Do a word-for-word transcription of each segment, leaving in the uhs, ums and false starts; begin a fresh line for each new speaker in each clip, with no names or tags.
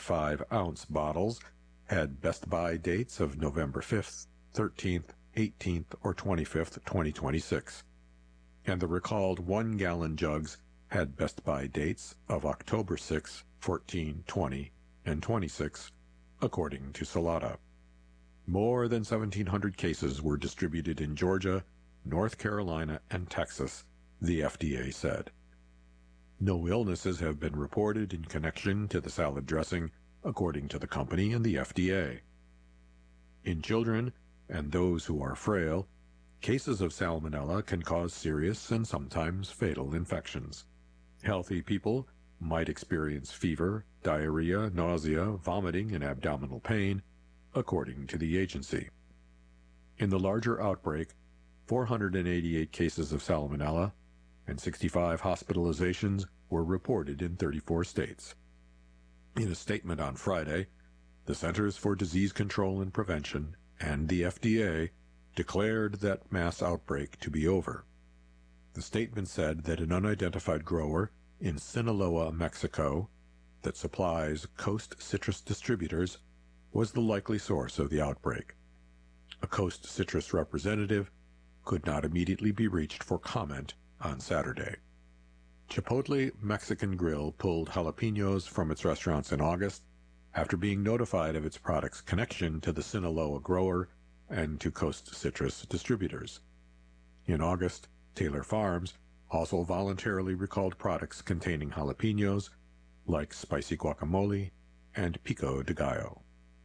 five ounce bottles had Best Buy dates of November fifth, thirteenth, eighteenth, or twenty-fifth, twenty twenty-six, and the recalled one gallon jugs had Best Buy dates of October sixth, fourteenth, twentieth, and twenty-sixth, according to Salata. More than seventeen hundred cases were distributed in Georgia, North Carolina, and Texas, the F D A said. No illnesses have been reported in connection to the salad dressing, according to the company and the F D A. In children and those who are frail, cases of salmonella can cause serious and sometimes fatal infections. Healthy people might experience fever, diarrhea, nausea, vomiting, and abdominal pain, according to the agency. In the larger outbreak, four hundred eighty-eight cases of salmonella and sixty-five hospitalizations were reported in thirty-four states. In a statement on Friday, the Centers for Disease Control and Prevention and the F D A declared that mass outbreak to be over. The statement said that an unidentified grower in Sinaloa, Mexico, that supplies Coast Citrus distributors, was the likely source of the outbreak. A Coast Citrus representative could not immediately be reached for comment on Saturday. Chipotle Mexican Grill pulled jalapenos from its restaurants in August after being notified of its product's connection to the Sinaloa grower and to Coast Citrus distributors. In August, Taylor Farms also voluntarily recalled products containing jalapenos, like spicy guacamole and pico de gallo.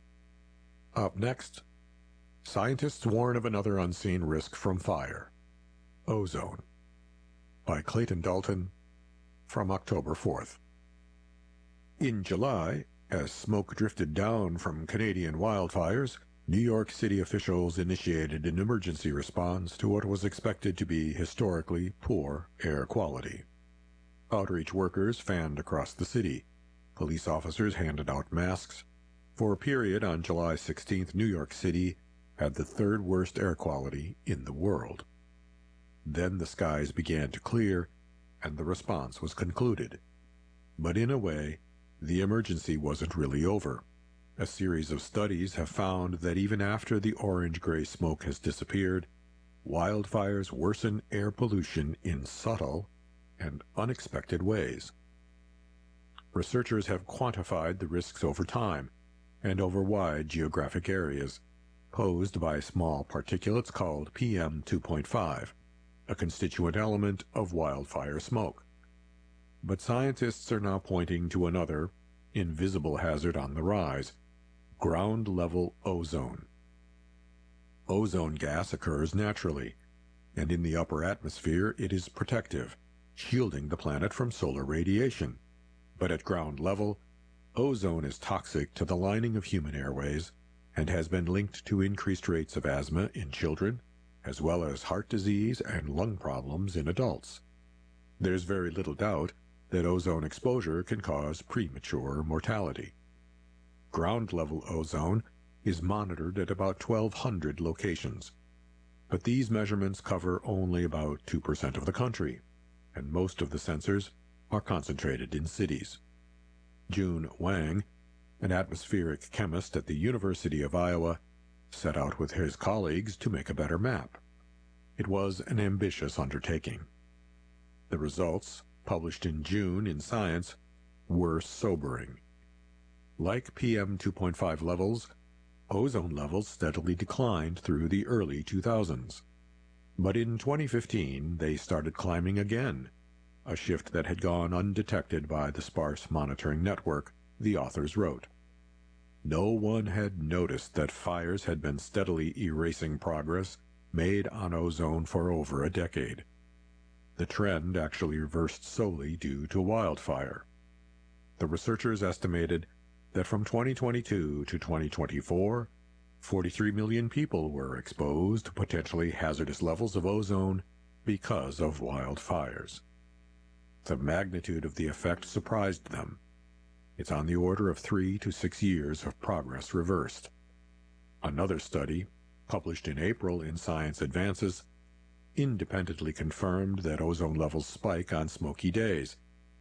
Up next, scientists warn of another unseen risk from fire. Ozone. By Clayton Dalton, from October fourth. In July, as smoke drifted down from Canadian wildfires, New York City officials initiated an emergency response to what was expected to be historically poor air quality. Outreach workers fanned across the city. Police officers handed out masks. For a period on July sixteenth, New York City had the third worst air quality in the world. Then the skies began to clear, and the response was concluded. But in a way, the emergency wasn't really over. A series of studies have found that even after the orange-gray smoke has disappeared, wildfires worsen air pollution in subtle and unexpected ways. Researchers have quantified the risks over time and over wide geographic areas, posed by small particulates called P M two point five, a constituent element of wildfire smoke. But scientists are now pointing to another, invisible hazard on the rise: ground-level ozone. Ozone gas occurs naturally, and in the upper atmosphere it is protective, shielding the planet from solar radiation. But at ground level, ozone is toxic to the lining of human airways and has been linked to increased rates of asthma in children, as well as heart disease and lung problems in adults. There's very little doubt that ozone exposure can cause premature mortality. Ground-level ozone is monitored at about twelve hundred locations, but these measurements cover only about two percent of the country, and most of the sensors are concentrated in cities. Jun Wang, an atmospheric chemist at the University of Iowa, set out with his colleagues to make a better map. It was an ambitious undertaking. The results, published in June in Science, were sobering. Like P M two point five levels, ozone levels steadily declined through the early two thousands. But in twenty fifteen, they started climbing again, a shift that had gone undetected by the sparse monitoring network, the authors wrote. No one had noticed that fires had been steadily erasing progress made on ozone for over a decade. The trend actually reversed solely due to wildfire. The researchers estimated that from twenty twenty-two to twenty twenty-four, forty-three million people were exposed to potentially hazardous levels of ozone because of wildfires. The magnitude of the effect surprised them. It's on the order of three to six years of progress reversed. Another study, published in April in Science Advances, independently confirmed that ozone levels spike on smoky days,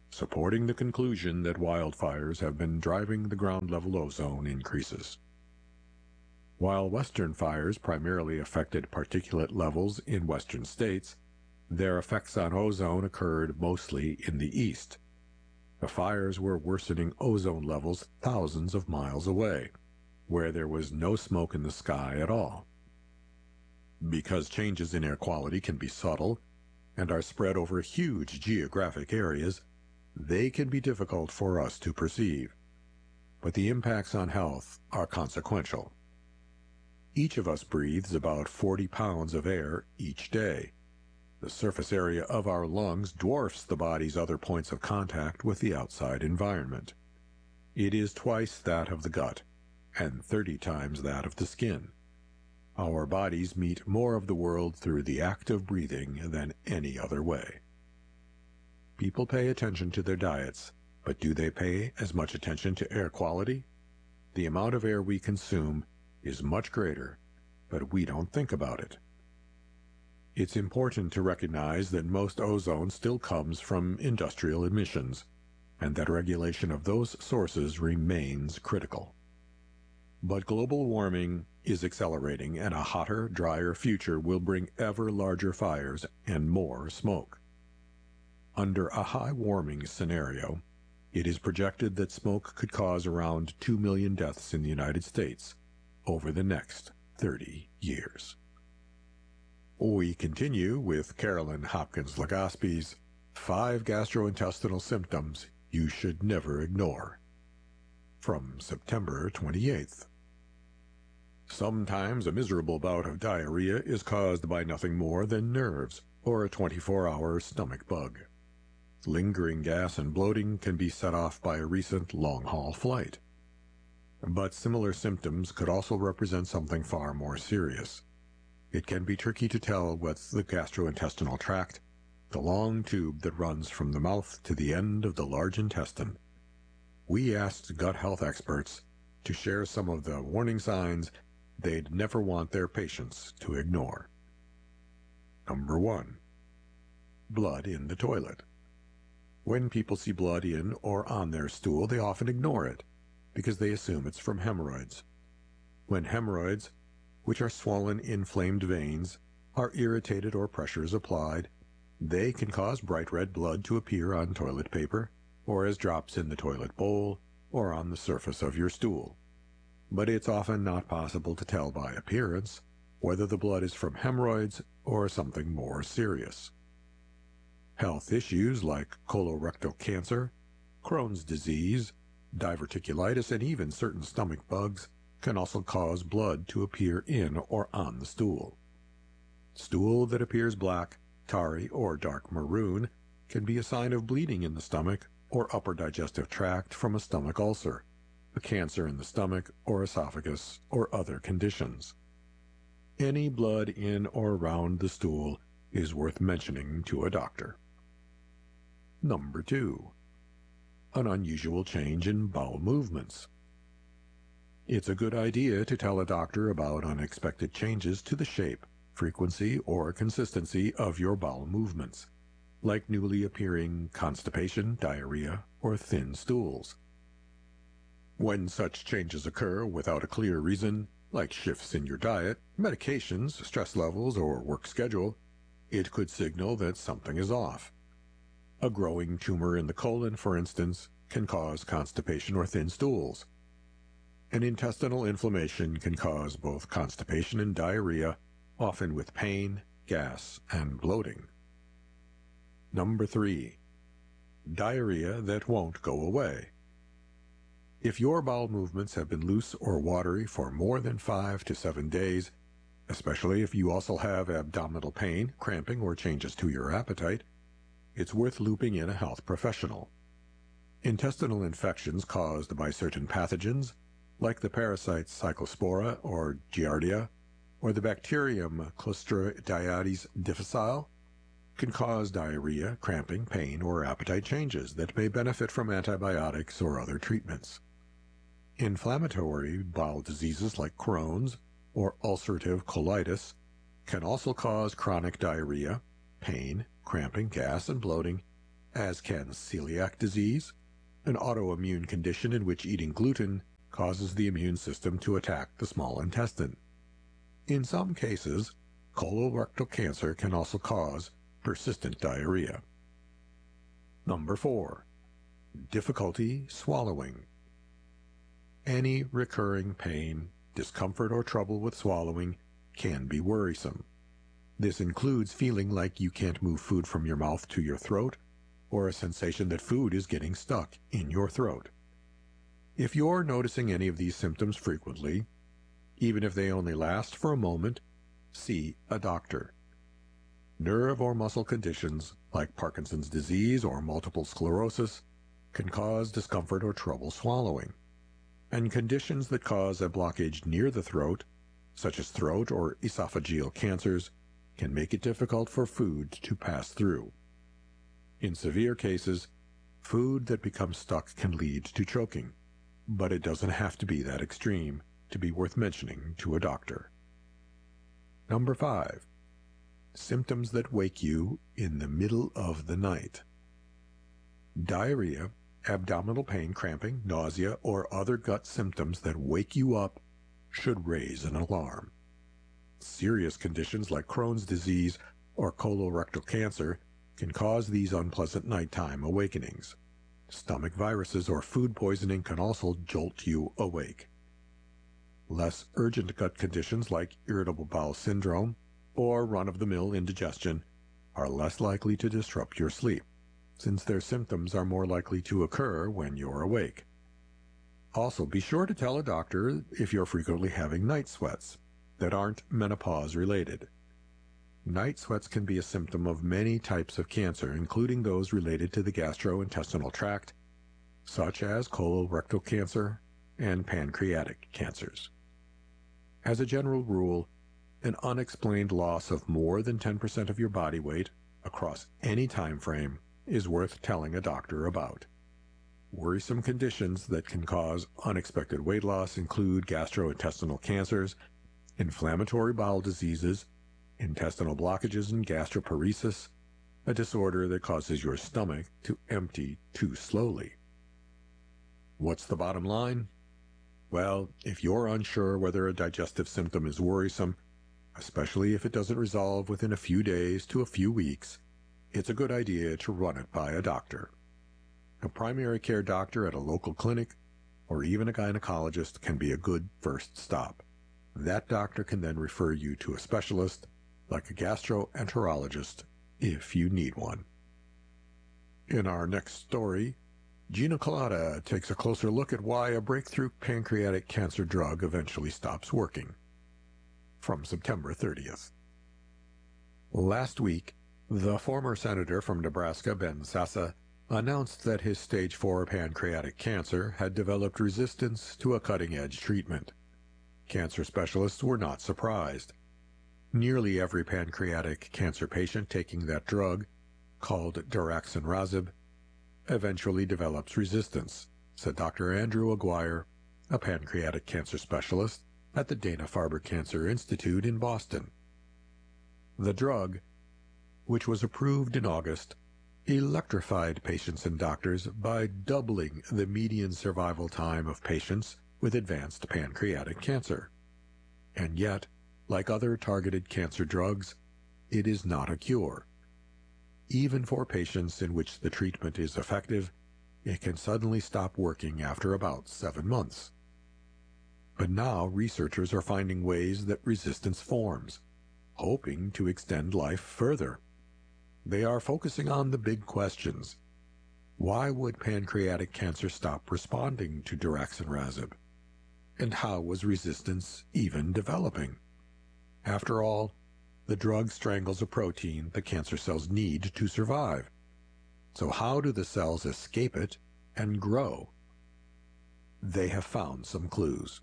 supporting the conclusion that wildfires have been driving the ground-level ozone increases. While western fires primarily affected particulate levels in western states, their effects on ozone occurred mostly in the east. The fires were worsening ozone levels thousands of miles away, where there was no smoke in the sky at all. Because changes in air quality can be subtle and are spread over huge geographic areas, they can be difficult for us to perceive. But the impacts on health are consequential. Each of us breathes about forty pounds of air each day. The surface area of our lungs dwarfs the body's other points of contact with the outside environment. It is twice that of the gut, and thirty times that of the skin. Our bodies meet more of the world through the act of breathing than any other way. People pay attention to their diets, but do they pay as much attention to air quality? The amount of air we consume is much greater, but we don't think about it. It's important to recognize that most ozone still comes from industrial emissions, and that regulation of those sources remains critical. But global warming is accelerating, and a hotter, drier future will bring ever larger fires and more smoke. Under a high warming scenario, it is projected that smoke could cause around two million deaths in the United States over the next thirty years. We continue with Carolyn Hopkins Legaspi's Five Gastrointestinal Symptoms You Should Never Ignore, from September twenty-eighth. Sometimes a miserable bout of diarrhea is caused by nothing more than nerves or a twenty-four hour stomach bug. Lingering gas and bloating can be set off by a recent long-haul flight. But similar symptoms could also represent something far more serious. It can be tricky to tell what's the gastrointestinal tract, the long tube that runs from the mouth to the end of the large intestine. We asked gut health experts to share some of the warning signs they'd never want their patients to ignore. Number one. Blood in the toilet. When people see blood in or on their stool, they often ignore it, because they assume it's from hemorrhoids. When hemorrhoids, which are swollen, inflamed veins, are irritated or pressure is applied, they can cause bright red blood to appear on toilet paper, or as drops in the toilet bowl, or on the surface of your stool. But it's often not possible to tell by appearance whether the blood is from hemorrhoids or something more serious. Health issues like colorectal cancer, Crohn's disease, diverticulitis, and even certain stomach bugs can also cause blood to appear in or on the stool. Stool that appears black, tarry, or dark maroon can be a sign of bleeding in the stomach or upper digestive tract from a stomach ulcer, a cancer in the stomach or esophagus, or other conditions. Any blood in or around the stool is worth mentioning to a doctor. Number two. An unusual change in bowel movements. It's a good idea to tell a doctor about unexpected changes to the shape, frequency, or consistency of your bowel movements, like newly appearing constipation, diarrhea, or thin stools. When such changes occur without a clear reason, like shifts in your diet, medications, stress levels, or work schedule, it could signal that something is off. A growing tumor in the colon, for instance, can cause constipation or thin stools. An intestinal inflammation can cause both constipation and diarrhea, often with pain, gas, and bloating. Number three. Diarrhea that won't go away. If your bowel movements have been loose or watery for more than five to seven days, especially if you also have abdominal pain, cramping, or changes to your appetite, it's worth looping in a health professional. Intestinal infections caused by certain pathogens, like the parasites Cyclospora or Giardia, or the bacterium Clostridiales difficile, can cause diarrhea, cramping, pain, or appetite changes that may benefit from antibiotics or other treatments. Inflammatory bowel diseases like Crohn's or ulcerative colitis can also cause chronic diarrhea, pain, cramping, gas, and bloating, as can celiac disease, an autoimmune condition in which eating gluten causes the immune system to attack the small intestine. In some cases, colorectal cancer can also cause persistent diarrhea. Number four, difficulty swallowing. Any recurring pain, discomfort, or trouble with swallowing can be worrisome. This includes feeling like you can't move food from your mouth to your throat, or a sensation that food is getting stuck in your throat. If you're noticing any of these symptoms frequently, even if they only last for a moment, see a doctor. Nerve or muscle conditions like Parkinson's disease or multiple sclerosis can cause discomfort or trouble swallowing, and conditions that cause a blockage near the throat, such as throat or esophageal cancers, can make it difficult for food to pass through. In severe cases, food that becomes stuck can lead to choking, but it doesn't have to be that extreme to be worth mentioning to a doctor. Number five, symptoms that wake you in the middle of the night. Diarrhea, abdominal pain, cramping, nausea, or other gut symptoms that wake you up should raise an alarm. Serious conditions like Crohn's disease or colorectal cancer can cause these unpleasant nighttime awakenings. Stomach viruses or food poisoning can also jolt you awake. Less urgent gut conditions like irritable bowel syndrome or run-of-the-mill indigestion are less likely to disrupt your sleep, since their symptoms are more likely to occur when you're awake. Also, be sure to tell a doctor if you're frequently having night sweats that aren't menopause-related. Night sweats can be a symptom of many types of cancer, including those related to the gastrointestinal tract, such as colorectal cancer and pancreatic cancers. As a general rule, an unexplained loss of more than ten percent of your body weight across any time frame is worth telling a doctor about. Worrisome conditions that can cause unexpected weight loss include gastrointestinal cancers, inflammatory bowel diseases, intestinal blockages and gastroparesis, a disorder that causes your stomach to empty too slowly. What's the bottom line? Well, if you're unsure whether a digestive symptom is worrisome, especially if it doesn't resolve within a few days to a few weeks, it's a good idea to run it by a doctor. A primary care doctor at a local clinic or even a gynecologist can be a good first stop. That doctor can then refer you to a specialist, like a gastroenterologist, if you need one. In our next story, Gina Kolata takes a closer look at why a breakthrough pancreatic cancer drug eventually stops working. From September thirtieth. Last week, the former senator from Nebraska, Ben Sassa, announced that his stage four pancreatic cancer had developed resistance to a cutting-edge treatment. Cancer specialists were not surprised. Nearly every pancreatic cancer patient taking that drug, called daraxonrasib, eventually develops resistance, said Doctor Andrew Aguirre, a pancreatic cancer specialist at the Dana-Farber Cancer Institute in Boston. The drug, which was approved in August, electrified patients and doctors by doubling the median survival time of patients with advanced pancreatic cancer. And yet, like other targeted cancer drugs, it is not a cure. Even for patients in which the treatment is effective, it can suddenly stop working after about seven months. But now researchers are finding ways that resistance forms, hoping to extend life further. They are focusing on the big questions. Why would pancreatic cancer stop responding to daraxonrasib? And how was resistance even developing? After all, the drug strangles a protein the cancer cells need to survive. So how do the cells escape it and grow? They have found some clues.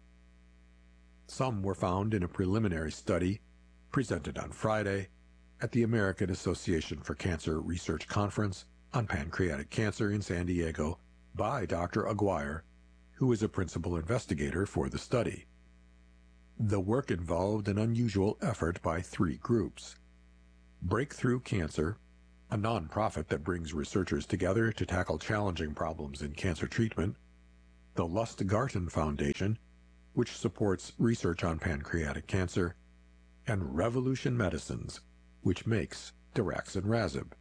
Some were found in a preliminary study presented on Friday at the American Association for Cancer Research Conference on Pancreatic Cancer in San Diego by Doctor Aguirre, who is a principal investigator for the study. The work involved an unusual effort by three groups: Breakthrough Cancer, a nonprofit that brings researchers together to tackle challenging problems in cancer treatment, the Lustgarten Foundation, which supports research on pancreatic cancer, and Revolution Medicines, which makes daraxonrasib.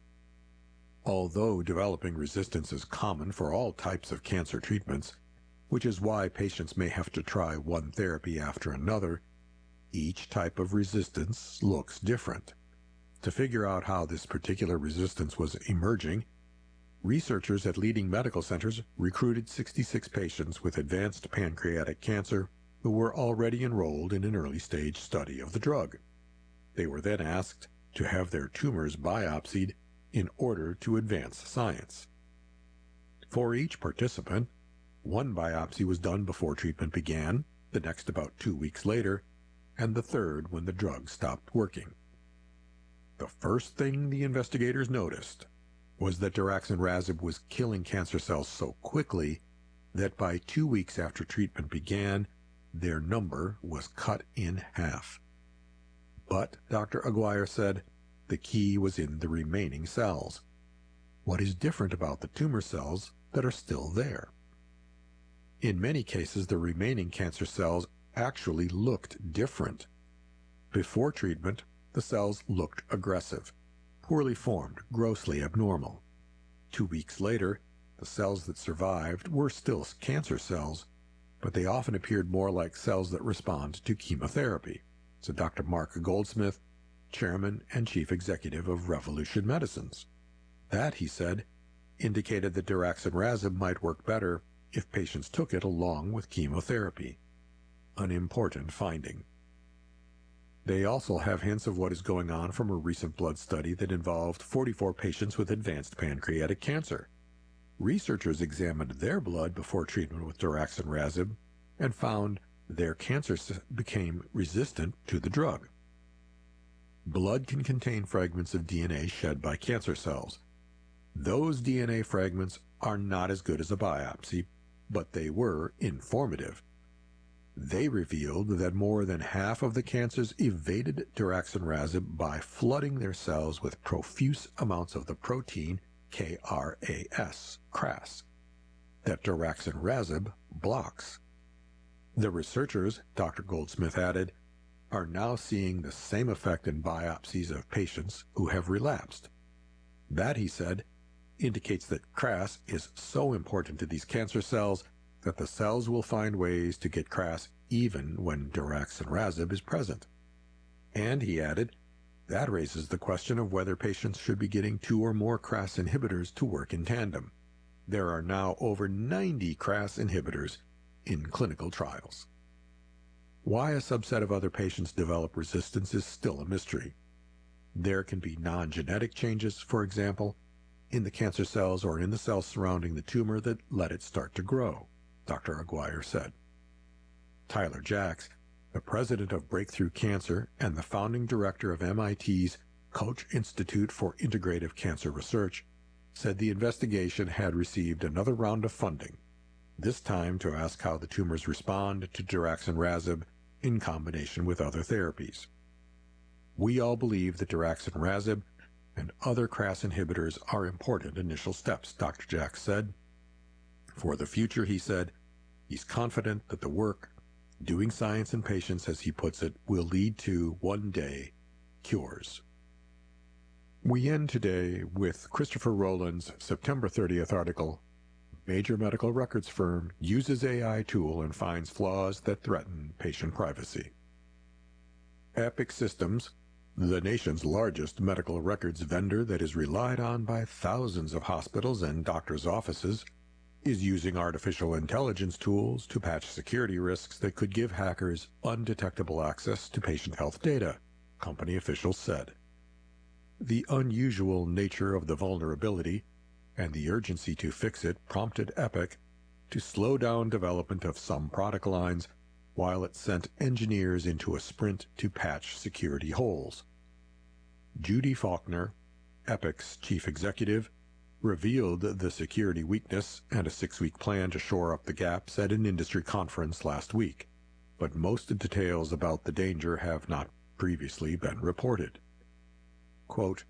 Although developing resistance is common for all types of cancer treatments, which is why patients may have to try one therapy after another, each type of resistance looks different. To figure out how this particular resistance was emerging, researchers at leading medical centers recruited sixty-six patients with advanced pancreatic cancer who were already enrolled in an early-stage study of the drug. They were then asked to have their tumors biopsied in order to advance science. For each participant, one biopsy was done before treatment began, the next about two weeks later, and the third when the drug stopped working. The first thing the investigators noticed was that daraxonrasib was killing cancer cells so quickly that by two weeks after treatment began, their number was cut in half. But, Doctor Aguirre said, the key was in the remaining cells. What is different about the tumor cells that are still there? In many cases, the remaining cancer cells actually looked different. Before treatment, the cells looked aggressive, poorly formed, grossly abnormal. Two weeks later, the cells that survived were still cancer cells, but they often appeared more like cells that respond to chemotherapy, said Doctor Mark Goldsmith, chairman and chief executive of Revolution Medicines. That, he said, indicated that daraxonrasib might work better if patients took it along with chemotherapy. An important finding. They also have hints of what is going on from a recent blood study that involved forty-four patients with advanced pancreatic cancer. Researchers examined their blood before treatment with daraxonrasib and found their cancer became resistant to the drug. Blood can contain fragments of D N A shed by cancer cells. Those D N A fragments are not as good as a biopsy, but they were informative. They revealed that more than half of the cancers evaded daraxonrasib by flooding their cells with profuse amounts of the protein K R A S, KRAS, that daraxonrasib blocks. The researchers, Doctor Goldsmith added, are now seeing the same effect in biopsies of patients who have relapsed. That, he said, indicates that KRAS is so important to these cancer cells that the cells will find ways to get KRAS even when daraxonrasib is present. And, he added, that raises the question of whether patients should be getting two or more KRAS inhibitors to work in tandem. There are now over ninety KRAS inhibitors in clinical trials. Why a subset of other patients develop resistance is still a mystery. There can be non-genetic changes, for example, in the cancer cells or in the cells surrounding the tumor that let it start to grow, Doctor Aguirre said. Tyler Jacks, the president of Breakthrough Cancer and the founding director of M I T's Koch Institute for Integrative Cancer Research, said the investigation had received another round of funding, this time to ask how the tumors respond to daraxonrasib in combination with other therapies. We all believe that daraxonrasib and other KRAS inhibitors are important initial steps, Doctor Jacks said. For the future, he said, he's confident that the work, doing science in patients, as he puts it, will lead to, one day, cures. We end today with Christopher Rowland's September thirtieth article, Major Medical Records Firm Uses A I Tool and Finds Flaws That Threaten Patient Privacy. Epic Systems, the nation's largest medical records vendor that is relied on by thousands of hospitals and doctors' offices, is using artificial intelligence tools to patch security risks that could give hackers undetectable access to patient health data, company officials said. The unusual nature of the vulnerability and the urgency to fix it prompted Epic to slow down development of some product lines while it sent engineers into a sprint to patch security holes. Judy Faulkner, Epic's chief executive, revealed the security weakness and a six-week plan to shore up the gaps at an industry conference last week, but most details about the danger have not previously been reported. Quote,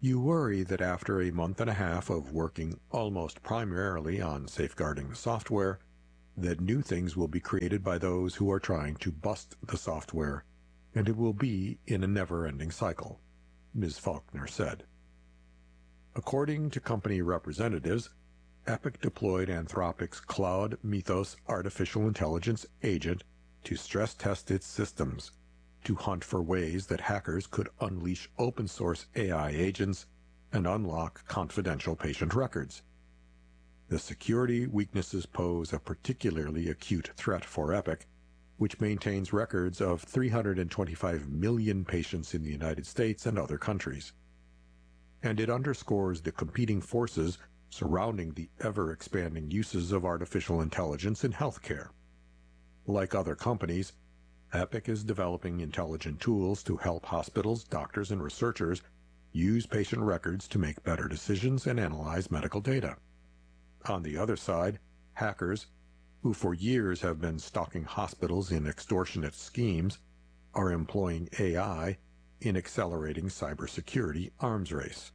You worry that after a month and a half of working almost primarily on safeguarding the software, that new things will be created by those who are trying to bust the software, and it will be in a never-ending cycle, Miz Faulkner said. According to company representatives, Epic deployed Anthropic's Claude Mythos artificial intelligence agent to stress test its systems, to hunt for ways that hackers could unleash open-source A I agents and unlock confidential patient records. The security weaknesses pose a particularly acute threat for Epic, which maintains records of three hundred twenty-five million patients in the United States and other countries. And it underscores the competing forces surrounding the ever-expanding uses of artificial intelligence in healthcare. Like other companies, Epic is developing intelligent tools to help hospitals, doctors, and researchers use patient records to make better decisions and analyze medical data. On the other side, hackers, who for years have been stalking hospitals in extortionate schemes, are employing A I in accelerating cybersecurity arms race.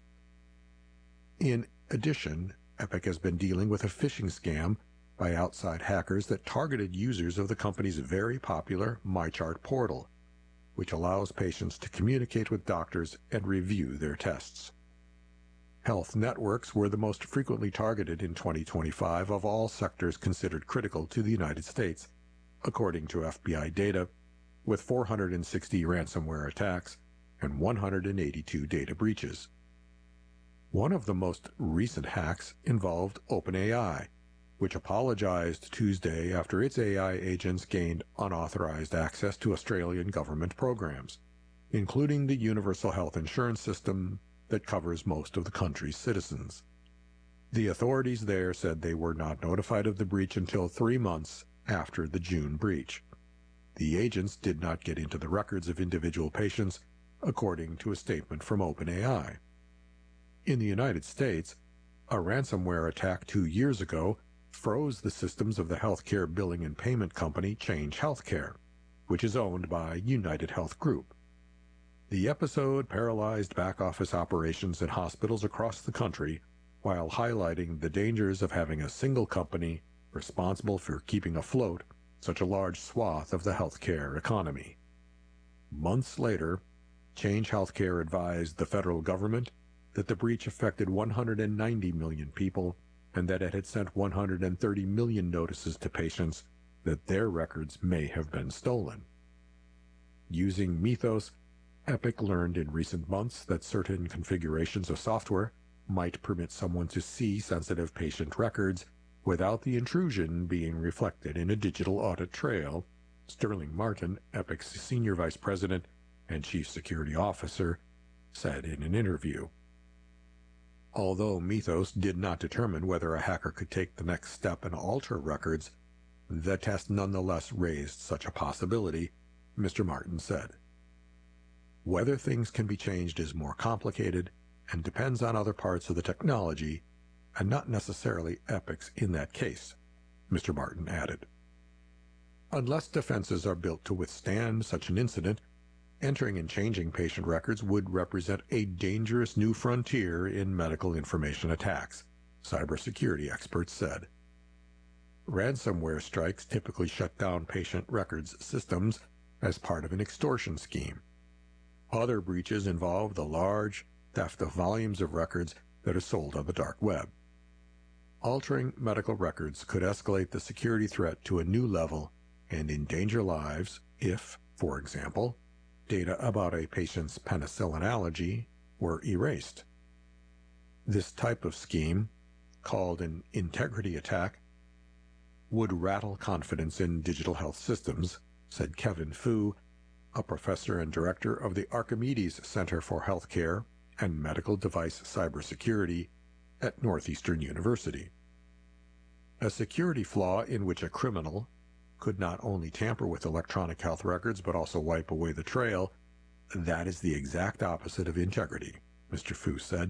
In addition, Epic has been dealing with a phishing scam by outside hackers that targeted users of the company's very popular MyChart portal, which allows patients to communicate with doctors and review their tests. Health networks were the most frequently targeted in twenty twenty-five of all sectors considered critical to the United States, according to F B I data, with four hundred sixty ransomware attacks and one hundred eighty-two data breaches. One of the most recent hacks involved OpenAI, which apologized Tuesday after its A I agents gained unauthorized access to Australian government programs, including the universal health insurance system that covers most of the country's citizens. The authorities there said they were not notified of the breach until three months after the June breach. The agents did not get into the records of individual patients, according to a statement from OpenAI. In the United States, a ransomware attack two years ago froze the systems of the healthcare billing and payment company Change Healthcare, which is owned by United Health Group. The episode paralyzed back-office operations in hospitals across the country while highlighting the dangers of having a single company responsible for keeping afloat such a large swath of the healthcare economy. Months later, Change Healthcare advised the federal government that the breach affected one hundred ninety million people and that it had sent one hundred thirty million notices to patients that their records may have been stolen. Using Mythos, Epic learned in recent months that certain configurations of software might permit someone to see sensitive patient records without the intrusion being reflected in a digital audit trail, Sterling Martin, Epic's senior vice president and chief security officer, said in an interview. Although Mythos did not determine whether a hacker could take the next step and alter records, the test nonetheless raised such a possibility, Mister Martin said. Whether things can be changed is more complicated and depends on other parts of the technology, and not necessarily Epic's in that case, Mister Martin added. Unless defenses are built to withstand such an incident, entering and changing patient records would represent a dangerous new frontier in medical information attacks, cybersecurity experts said. Ransomware strikes typically shut down patient records systems as part of an extortion scheme. Other breaches involve the large theft of volumes of records that are sold on the dark web. Altering medical records could escalate the security threat to a new level and endanger lives if, for example, data about a patient's penicillin allergy were erased. This type of scheme, called an integrity attack, would rattle confidence in digital health systems, said Kevin Fu, a professor and director of the Archimedes Center for Healthcare and Medical Device Cybersecurity at Northeastern University. A security flaw in which a criminal could not only tamper with electronic health records but also wipe away the trail, that is the exact opposite of integrity, Mister Fu said.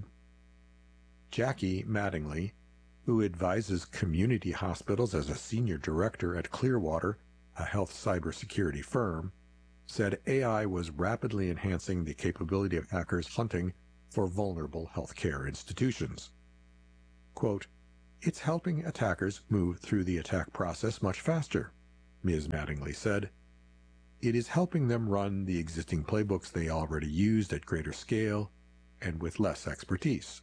Jackie Mattingly, who advises community hospitals as a senior director at Clearwater, a health cybersecurity firm, said A I was rapidly enhancing the capability of hackers hunting for vulnerable healthcare institutions. Quote, "It's helping attackers move through the attack process much faster," Miz Mattingly said. "It is helping them run the existing playbooks they already used at greater scale and with less expertise."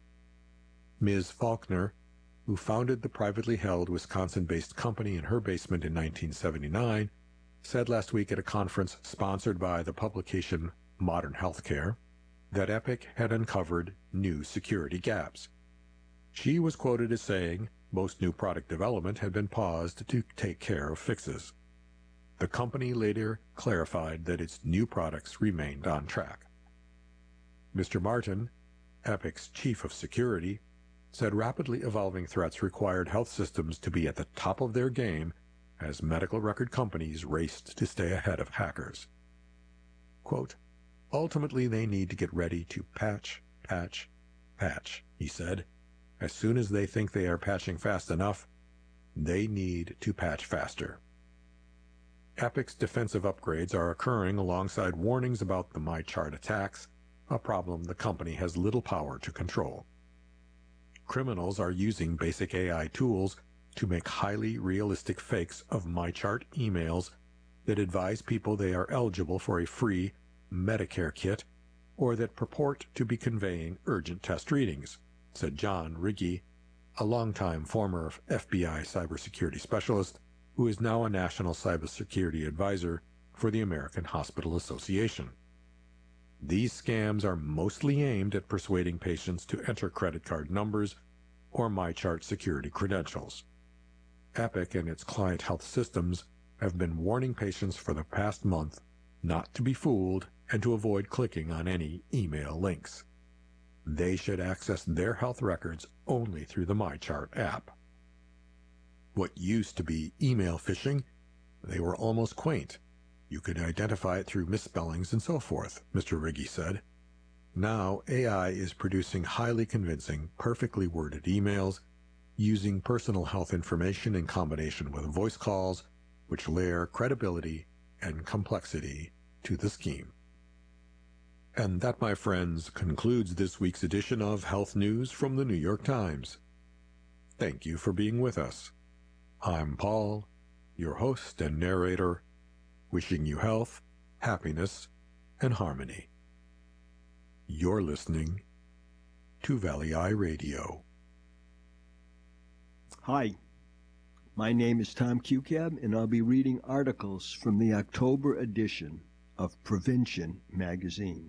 Miz Faulkner, who founded the privately held Wisconsin-based company in her basement in nineteen seventy-nine, said last week at a conference sponsored by the publication Modern Healthcare that Epic had uncovered new security gaps. She was quoted as saying most new product development had been paused to take care of fixes. The company later clarified that its new products remained on track. Mister Martin, Epic's chief of security, said rapidly evolving threats required health systems to be at the top of their game as medical record companies raced to stay ahead of hackers. Quote, "Ultimately, they need to get ready to patch, patch, patch," he said. "As soon as they think they are patching fast enough, they need to patch faster." Epic's defensive upgrades are occurring alongside warnings about the MyChart attacks, a problem the company has little power to control. Criminals are using basic A I tools to make highly realistic fakes of MyChart emails that advise people they are eligible for a free Medicare kit or that purport to be conveying urgent test readings, said John Riggi, a longtime former F B I cybersecurity specialist who is now a national cybersecurity advisor for the American Hospital Association. These scams are mostly aimed at persuading patients to enter credit card numbers or MyChart security credentials. Epic and its client health systems have been warning patients for the past month not to be fooled and to avoid clicking on any email links. They should access their health records only through the MyChart app. What used to be email phishing, they were almost quaint. You could identify it through misspellings and so forth, Mister Riggi said. Now A I is producing highly convincing, perfectly worded emails using personal health information in combination with voice calls, which layer credibility and complexity to the scheme. And that, my friends, concludes this week's edition of Health News from the New York Times. Thank you for being with us. I'm Paul, your host and narrator, wishing you health, happiness, and harmony. You're listening to Valley Eye Radio.
Hi, my name is Tom Cucab, and I'll be reading articles from the October edition of Prevention magazine.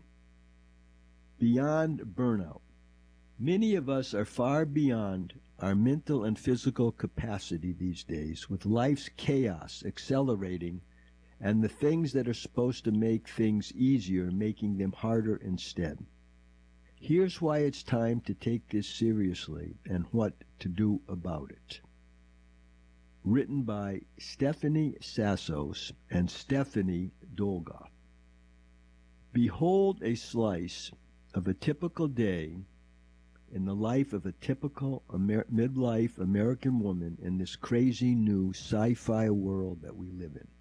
Beyond burnout. Many of us are far beyond our mental and physical capacity these days, with life's chaos accelerating and the things that are supposed to make things easier making them harder instead. Here's why it's time to take this seriously and what to do about it. Written by Stephanie Sassos and Stephanie Dolgoff. Behold a slice of a typical day in the life of a typical Amer- midlife American woman in this crazy new sci-fi world that we live in.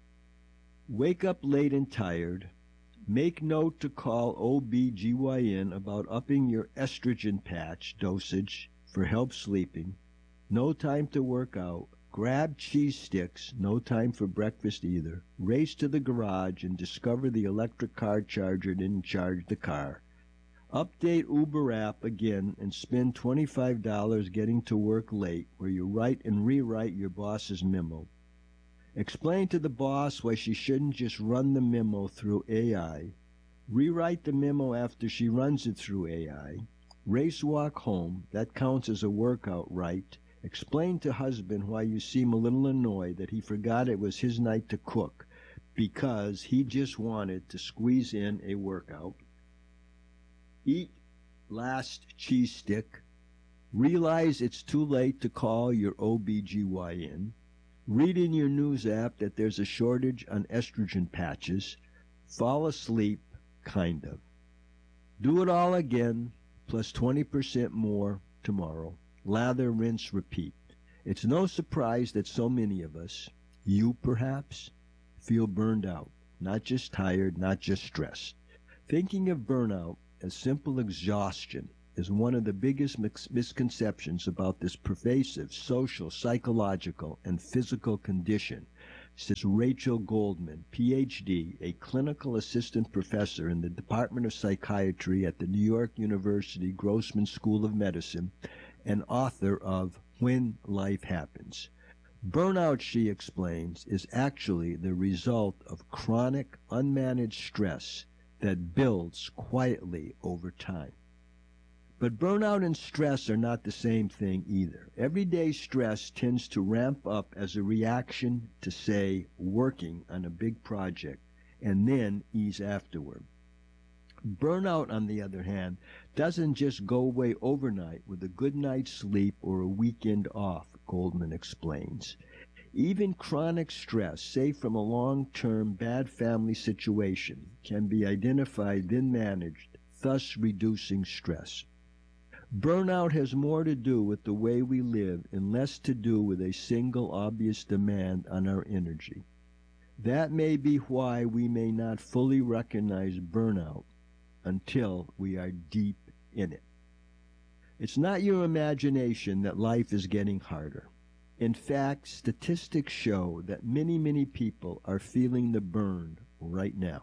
Wake up late and tired. Make note to call O B G Y N about upping your estrogen patch dosage for help sleeping. No time to work out. Grab cheese sticks. No time for breakfast either. Race to the garage and discover the electric car charger didn't charge the car. Update Uber app again and spend twenty-five dollars getting to work late, where you write and rewrite your boss's memo. Explain to the boss why she shouldn't just run the memo through A I. Rewrite the memo after she runs it through A I. Race walk home. That counts as a workout, right? Explain to husband why you seem a little annoyed that he forgot it was his night to cook because he just wanted to squeeze in a workout. Eat last cheese stick. Realize it's too late to call your O B G Y N. Read in your news app that there's a shortage on estrogen patches. Fall asleep, kind of. Do it all again, plus twenty percent more tomorrow. Lather, rinse, repeat. It's no surprise that so many of us, you perhaps, feel burned out. Not just tired, not just stressed. Thinking of burnout as simple exhaustion is one of the biggest misconceptions about this pervasive social, psychological, and physical condition, says Rachel Goldman, P H D, a clinical assistant professor in the Department of Psychiatry at the New York University Grossman School of Medicine and author of When Life Happens. Burnout, she explains, is actually the result of chronic, unmanaged stress that builds quietly over time. But burnout and stress are not the same thing either. Everyday stress tends to ramp up as a reaction to, say, working on a big project, and then ease afterward. Burnout, on the other hand, doesn't just go away overnight with a good night's sleep or a weekend off, Goldman explains. Even chronic stress, say from a long-term bad family situation, can be identified then managed, thus reducing stress. Burnout has more to do with the way we live and less to do with a single obvious demand on our energy. That may be why we may not fully recognize burnout until we are deep in it. It's not your imagination that life is getting harder. In fact, statistics show that many, many people are feeling the burn right now.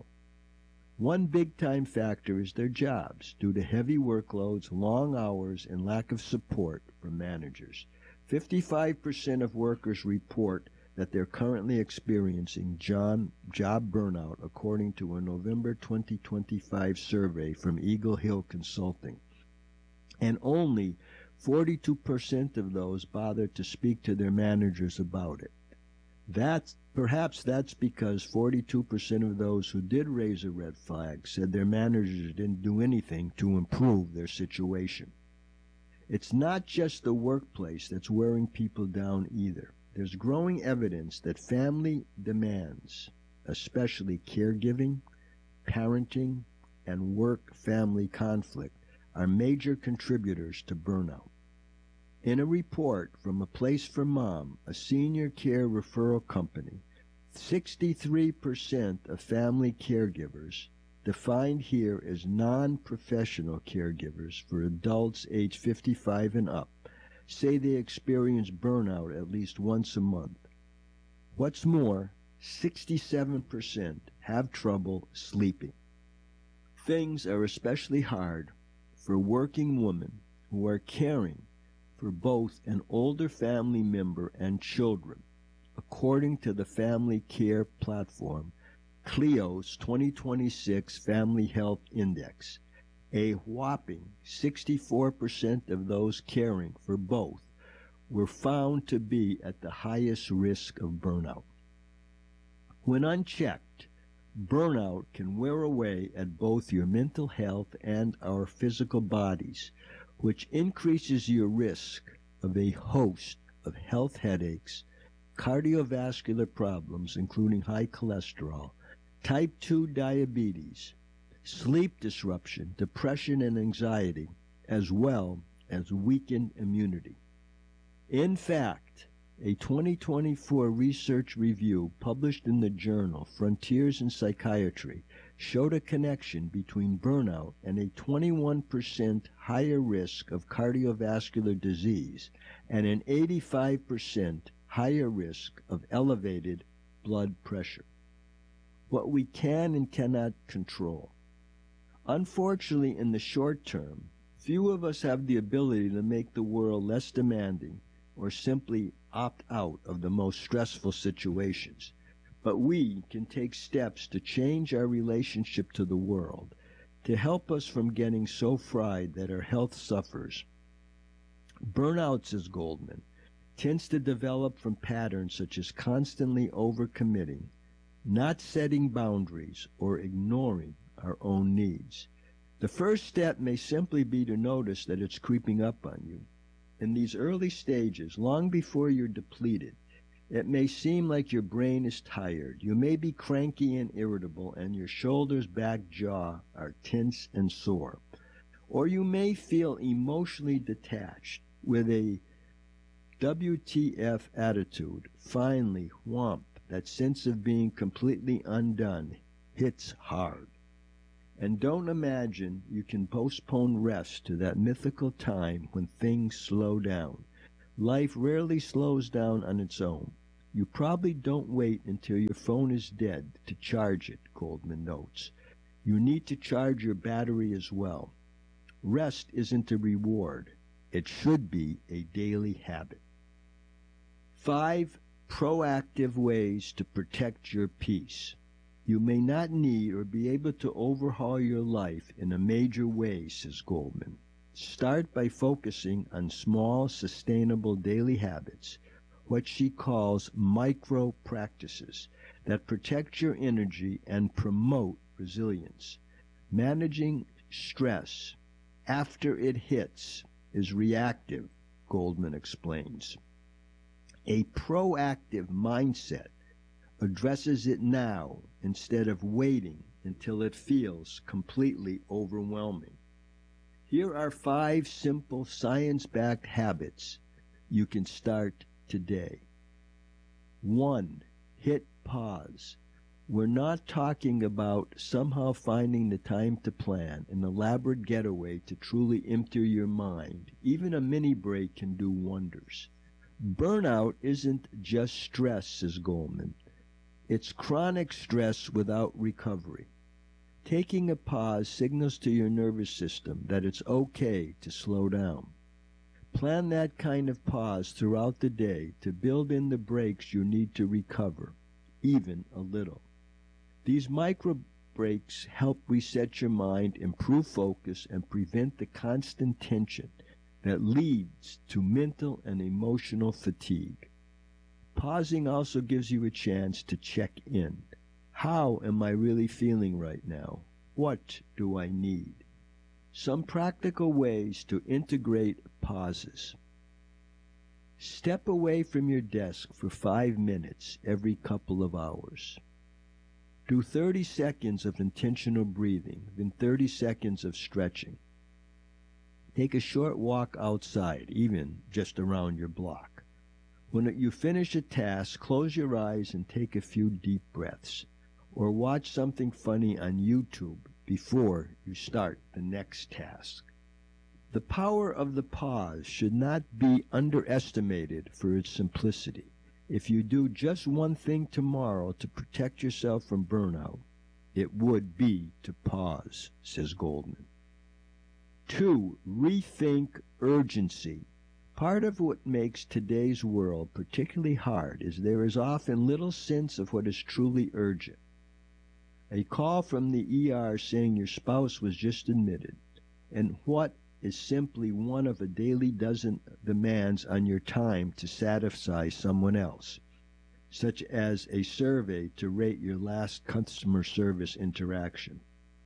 One big-time factor is their jobs, due to heavy workloads, long hours, and lack of support from managers. fifty-five percent of workers report that they're currently experiencing job, job burnout, according to a November twenty twenty-five survey from Eagle Hill Consulting. And only forty-two percent of those bothered to speak to their managers about it. That's, perhaps that's because forty-two percent of those who did raise a red flag said their managers didn't do anything to improve their situation. It's not just the workplace that's wearing people down either. There's growing evidence that family demands, especially caregiving, parenting, and work-family conflict, are major contributors to burnout. In a report from A Place for Mom, a senior care referral company, sixty-three percent of family caregivers, defined here as non-professional caregivers for adults age fifty-five and up, say they experience burnout at least once a month. What's more, sixty-seven percent have trouble sleeping. Things are especially hard for working women who are caring for both an older family member and children, according to the Family Care Platform, Clio's twenty twenty-six Family Health Index. A whopping sixty-four percent of those caring for both were found to be at the highest risk of burnout. When unchecked, burnout can wear away at both your mental health and our physical bodies, which increases your risk of a host of health headaches, cardiovascular problems, including high cholesterol, type two diabetes, sleep disruption, depression, and anxiety, as well as weakened immunity. In fact, a twenty twenty-four research review published in the journal Frontiers in Psychiatry showed a connection between burnout and a twenty-one percent higher risk of cardiovascular disease and an eighty-five percent higher risk of elevated blood pressure. What we can and cannot control. Unfortunately, in the short term, few of us have the ability to make the world less demanding or simply opt out of the most stressful situations. But we can take steps to change our relationship to the world, to help us from getting so fried that our health suffers. Burnout, says Goldman, tends to develop from patterns such as constantly overcommitting, not setting boundaries, or ignoring our own needs. The first step may simply be to notice that it's creeping up on you. In these early stages, long before you're depleted, it may seem like your brain is tired. You may be cranky and irritable, and your shoulders, back, jaw are tense and sore. Or you may feel emotionally detached with a W T F attitude. Finally, whomp, that sense of being completely undone hits hard. And don't imagine you can postpone rest to that mythical time when things slow down. Life rarely slows down on its own. You probably don't wait until your phone is dead to charge it, Goldman notes. You need to charge your battery as well. Rest isn't a reward. It should be a daily habit. Five proactive ways to protect your peace. You may not need or be able to overhaul your life in a major way, says Goldman. Start by focusing on small, sustainable daily habits, what she calls micro practices, that protect your energy and promote resilience. Managing stress after it hits is reactive, Goldman explains. A proactive mindset addresses it now instead of waiting until it feels completely overwhelming. Here are five simple science-backed habits you can start today. One, hit pause. We're not talking about somehow finding the time to plan an elaborate getaway to truly empty your mind. Even a mini break can do wonders. Burnout isn't just stress, says Goldman. It's chronic stress without recovery. Taking a pause signals to your nervous system that it's okay to slow down. Plan that kind of pause throughout the day to build in the breaks you need to recover, even a little. These micro breaks help reset your mind, improve focus, and prevent the constant tension that leads to mental and emotional fatigue. Pausing also gives you a chance to check in. How am I really feeling right now? What do I need? Some practical ways to integrate pauses. Step away from your desk for five minutes every couple of hours. Do thirty seconds of intentional breathing, then thirty seconds of stretching. Take a short walk outside, even just around your block. When you finish a task, close your eyes and take a few deep breaths, or watch something funny on YouTube before you start the next task. The power of the pause should not be underestimated for its simplicity. If you do just one thing tomorrow to protect yourself from burnout, it would be to pause, says Goldman. Two, rethink urgency. Part of what makes today's world particularly hard is there is often little sense of what is truly urgent. A call from the E R saying your spouse was just admitted, and what is simply one of a daily dozen demands on your time to satisfy someone else, such as a survey to rate your last customer service interaction.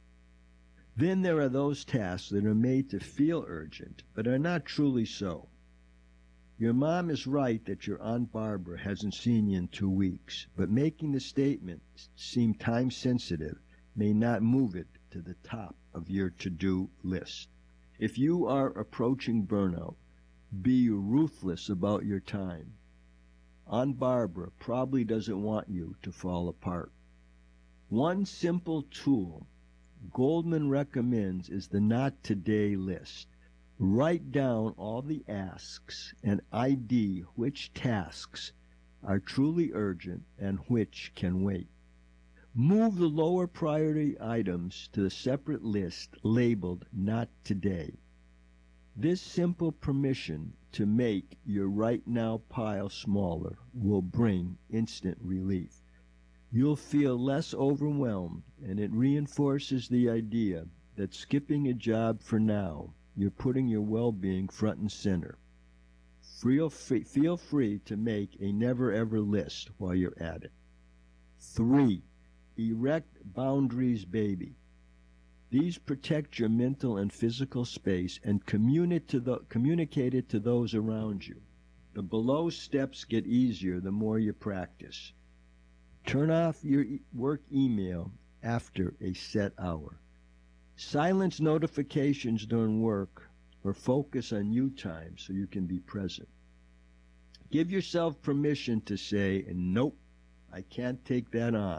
Then there are those tasks that are made to feel urgent, but are not truly so. Your mom is right that your Aunt Barbara hasn't seen you in two weeks, but making the statement seem time-sensitive may not move it to the top of your to-do list. If you are approaching burnout, be ruthless about your time. Aunt Barbara probably doesn't want you to fall apart. One simple tool Goldman recommends is the Not Today list. Write down all the asks and I D which tasks are truly urgent and which can wait. Move the lower priority items to a separate list labeled Not Today. This simple permission to make your right now pile smaller will bring instant relief. You'll feel less overwhelmed, and it reinforces the idea that skipping a job for now, you're putting your well-being front and center. Feel free, feel free to make a never-ever list while you're at it. Three, erect boundaries, baby. These protect your mental and physical space and communicate to the, communicate it to those around you. The below steps get easier the more you practice. Turn off your e- work email after a set hour. Silence notifications during work or focus on you time so you can be present. Give yourself permission to say, nope, I can't take that on,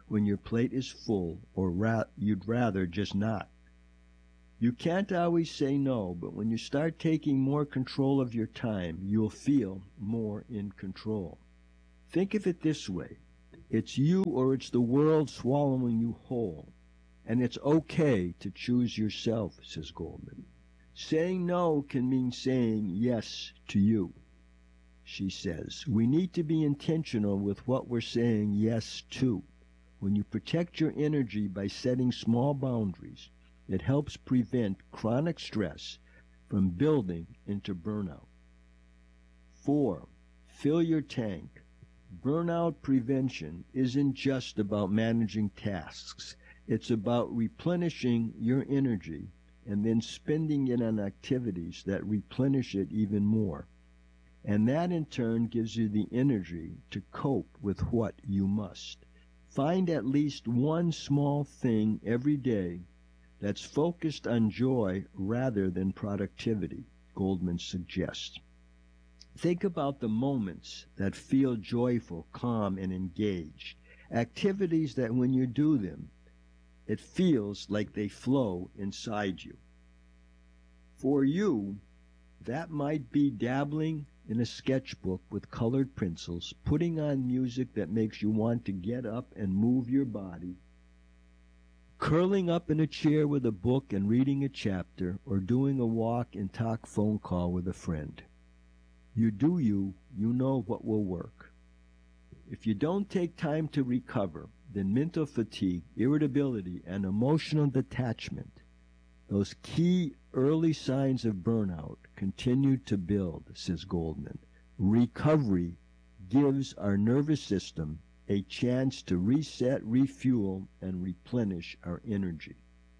when your plate is full, or ra- you'd rather just not. You can't always say no, but when you start taking more control of your time, you'll feel more in control. Think of it this way. It's you or it's the world swallowing you whole. And it's okay to choose yourself, says Goldman. Saying no can mean saying yes to you, she says. We need to be intentional with what we're saying yes to. When you protect your energy by setting small boundaries, it helps prevent chronic stress from building into burnout. Four, fill your tank. Burnout prevention isn't just about managing tasks. It's about replenishing your energy and then spending it on activities that replenish it even more. And that in turn gives you the energy to cope with what you must. Find at least one small thing every day that's focused on joy rather than productivity, Goldman suggests. Think about the moments that feel joyful, calm, and engaged. Activities that when you do them, it feels like they flow inside you. For you, that might be dabbling in a sketchbook with colored pencils, putting on music that makes you want to get up and move your body, curling up in a chair with a book and reading a chapter, or doing a walk and talk phone call with a friend. You do you, you know what will work. If you don't take time to recover, then mental fatigue, irritability, and emotional detachment, those key early signs of burnout, continue to build, says Goldman. Recovery gives our nervous system a chance to reset, refuel, and replenish our energy.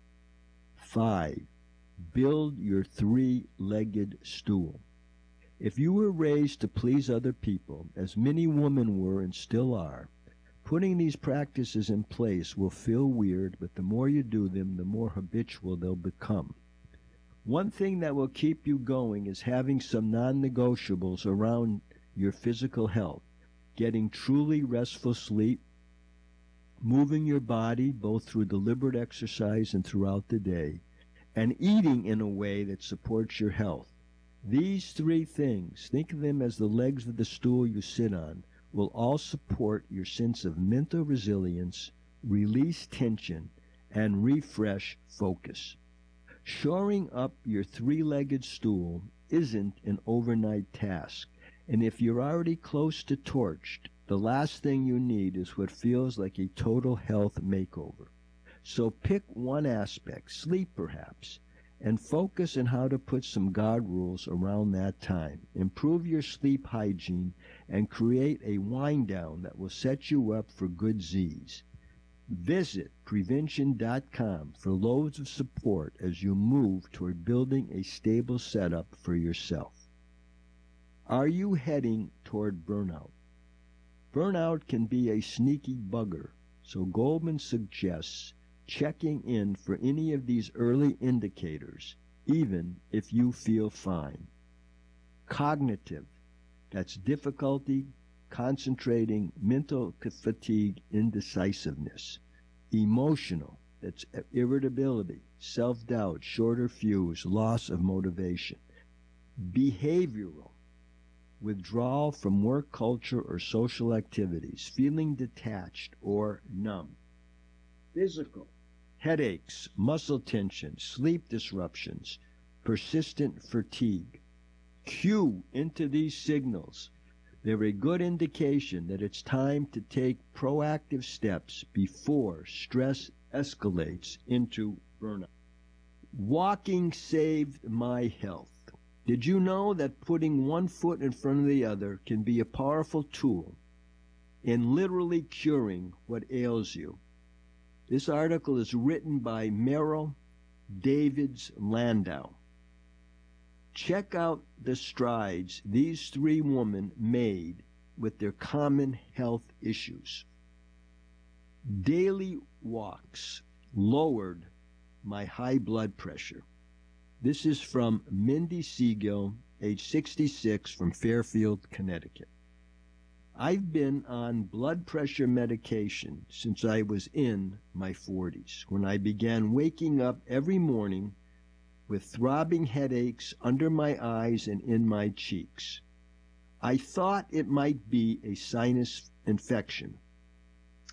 Five, build your three-legged stool. If you were raised to please other people, as many women were and still are, putting these practices in place will feel weird, but the more you do them, the more habitual they'll become. One thing that will keep you going is having some non-negotiables around your physical health, getting truly restful sleep, moving your body both through deliberate exercise and throughout the day, and eating in a way that supports your health. These three things, think of them as the legs of the stool you sit on, will all support your sense of mental resilience, release tension, and refresh focus. Shoring up your three-legged stool isn't an overnight task, and if you're already close to torched, the last thing you need is what feels like a total health makeover. So pick one aspect, sleep perhaps, and focus on how to put some guard rules around that time. Improve your sleep hygiene and create a wind down that will set you up for good Z's. Visit prevention dot com for loads of support as you move toward building a stable setup for yourself. Are you heading toward burnout? Burnout can be a sneaky bugger, so Goldman suggests checking in for any of these early indicators, even if you feel fine. Cognitive, that's difficulty concentrating, mental fatigue, indecisiveness. Emotional, that's irritability, self-doubt, shorter fuse, loss of motivation. Behavioral, withdrawal from work culture or social activities, feeling detached or numb. Physical, headaches, muscle tension, sleep disruptions, persistent fatigue. Cue into these signals. They're a good indication that it's time to take proactive steps before stress escalates into burnout. Walking saved my health. Did you know that putting one foot in front of the other can be a powerful tool in literally curing what ails you? This article is written by Meryl Davids Landau. Check out the strides these three women made with their common health issues. Daily walks lowered my high blood pressure. This is from Mindy Siegel, age sixty-six, from Fairfield, Connecticut. I've been on blood pressure medication since I was in my forties, when I began waking up every morning with throbbing headaches under my eyes and in my cheeks. I thought it might be a sinus infection,